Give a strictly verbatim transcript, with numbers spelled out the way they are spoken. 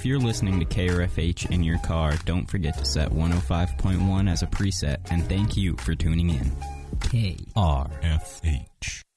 If you're listening to K R F H in your car, don't forget to set one oh five point one as a preset, and thank you for tuning in. K R F H.